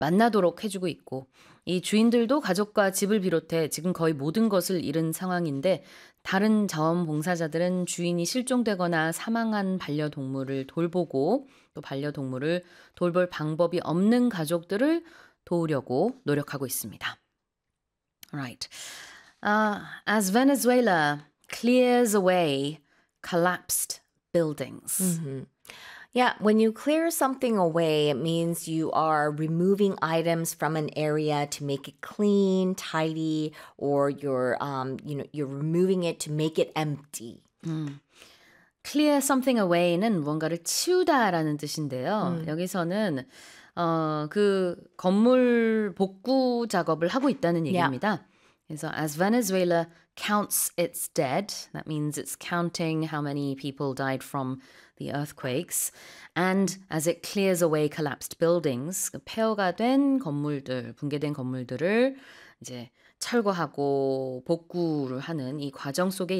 만나도록 해주고 있고 이 주인들도 가족과 집을 비롯해 지금 거의 모든 것을 잃은 상황인데 다른 자원봉사자들은 주인이 실종되거나 사망한 반려동물을 돌보고 또 반려동물을 돌볼 방법이 없는 가족들을 도우려고 노력하고 있습니다. Right. As Venezuela clears away collapsed buildings. Yeah, when you clear something away, it means you are removing items from an area to make it clean, tidy, or you're removing it to make it empty. Clear something away는 뭔가를 치우다라는 뜻인데요. 여기서는 그 건물 복구 작업을 하고 있다는 얘기입니다. 그래서 as Venezuela counts its dead, that means it's counting how many people died from the earthquakes, and as it clears away collapsed buildings, 그 폐허가 된 건물들, 붕괴된 건물들을 이제 철거하고 복구를 하는 이 과정 속에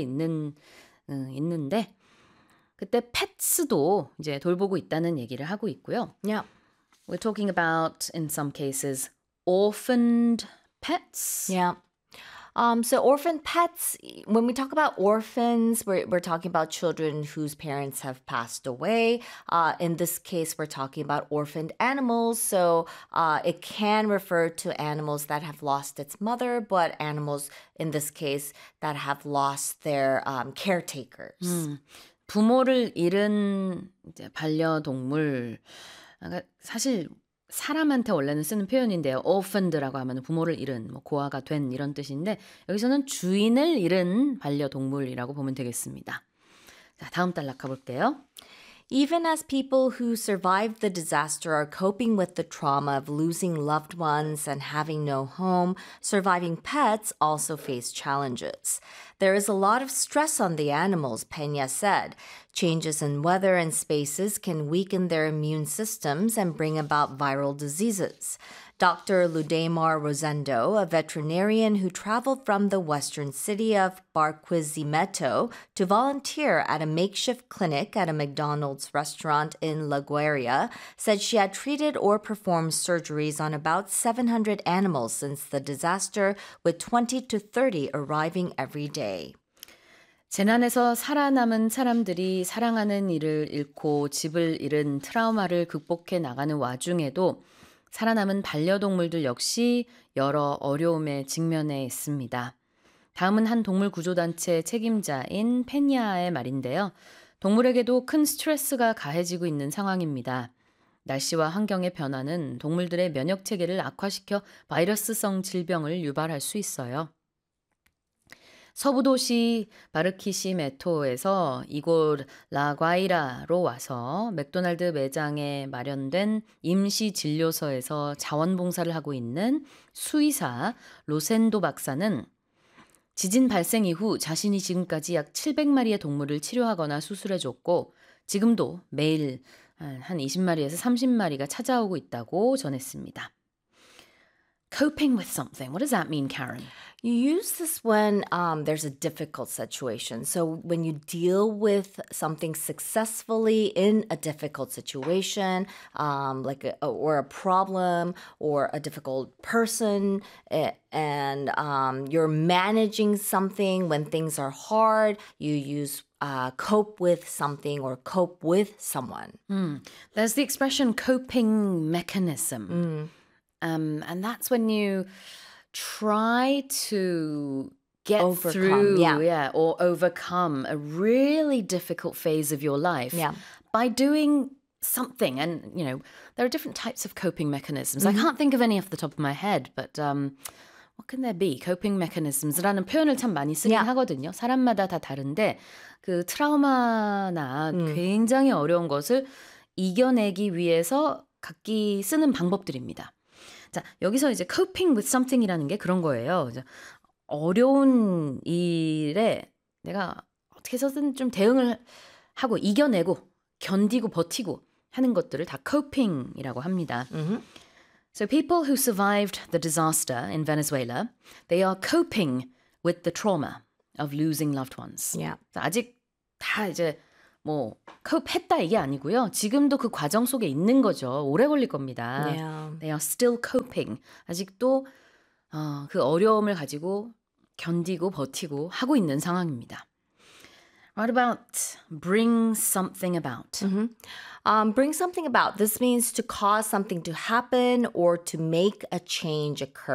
있는데 그때 pets도 이제 돌보고 있다는 얘기를 하고 있고요. Yeah. We're talking about, in some cases, orphaned pets. Yeah. So orphan pets, when we talk about orphans, we're talking about children whose parents have passed away. In this case, we're talking about orphaned animals. So it can refer to animals that have lost its mother, but animals, in this case, that have lost their caretakers. 부모를 잃은 이제 반려동물. 그러니까 사실 사람한테 원래는 쓰는 표현인데요. orphaned라고 하면 부모를 잃은, 뭐 고아가 된 이런 뜻인데 여기서는 주인을 잃은 반려동물이라고 보면 되겠습니다. 자, 다음 단락 가볼게요. Even as people who survived the disaster are coping with the trauma of losing loved ones and having no home, surviving pets also face challenges. There is a lot of stress on the animals, Peña said. Changes in weather and spaces can weaken their immune systems and bring about viral diseases. Dr. Ludemar Rosendo, a veterinarian who traveled from the western city of Barquisimeto to volunteer at a makeshift clinic at a McDonald's restaurant in La Guaira, said she had treated or performed surgeries on about 700 animals since the disaster, with 20 to 30 arriving every day. 재난에서 살아남은 사람들이 사랑하는 이를 잃고 집을 잃은 트라우마를 극복해 나가는 와중에도 살아남은 반려동물들 역시 여러 어려움에 직면해 있습니다. 다음은 한 동물 구조단체 책임자인 페냐의 말인데요. 동물에게도 큰 스트레스가 가해지고 있는 상황입니다. 날씨와 환경의 변화는 동물들의 면역 체계를 악화시켜 바이러스성 질병을 유발할 수 있어요. 서부 도시 바르키시메토에서 이곳 라과이라로 와서 맥도날드 매장에 마련된 임시 진료소에서 자원봉사를 하고 있는 수의사 로센도 박사는 지진 발생 이후 자신이 지금까지 약 700마리의 동물을 치료하거나 수술해줬고 지금도 매일 한 20마리에서 30마리가 찾아오고 있다고 전했습니다. Coping with something. What does that mean, Karen? You use this when there's a difficult situation. So when you deal with something successfully in a difficult situation, or a problem or a difficult person, and you're managing something when things are hard, you use cope with something or cope with someone. There's the expression coping mechanism. And that's when you try to get through or overcome a really difficult phase of your life by doing something. And, you know, there are different types of coping mechanisms. I can't think of any off the top of my head, but what can there be? coping mechanisms라는 표현을 참 많이 쓰긴 하거든요. 사람마다 다 다른데 그 트라우마나 굉장히 어려운 것을 이겨내기 위해서 각기 쓰는 방법들입니다. 자, 여기서 이제 coping with something이라는 게 그런 거예요. 이제 어려운 일에 내가 어떻게 해서든 좀 대응을 하고 이겨내고 견디고 버티고 하는 것들을 다 coping이라고 합니다. So people who survived the disaster in Venezuela, they are coping with the trauma of losing loved ones. Yeah. 아직 다 이제 뭐 cope 했다 이게 아니고요. 지금도 그 과정 속에 있는 거죠. 오래 걸릴 겁니다. Yeah. They are still coping. 아직도 그 어려움을 가지고 견디고 버티고 하고 있는 상황입니다. What about bring something about? Bring something about. This means to cause something to happen or to make a change occur.